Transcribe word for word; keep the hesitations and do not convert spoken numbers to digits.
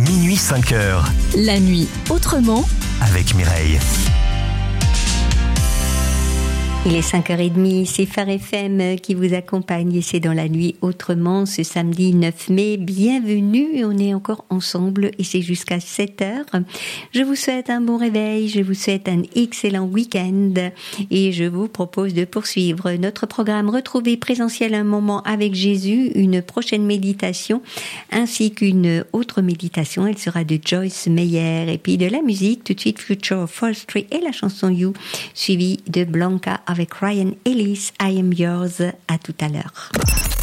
Minuit cinq heures. La nuit autrement Avec Mireille. Il est cinq heures trente, c'est Phare F M qui vous accompagne et c'est dans la nuit autrement ce samedi neuf mai. Bienvenue, on est encore ensemble et c'est jusqu'à sept heures. Je vous souhaite un bon réveil, je vous souhaite un excellent week-end et je vous propose de poursuivre notre programme Retrouver présentiel un moment avec Jésus, une prochaine méditation ainsi qu'une autre méditation. Elle sera de Joyce Meyer et puis de la musique, tout de suite Future Forestry et la chanson You, suivie de Blanca avec Ryan Ellis, I Am Yours. À tout à l'heure.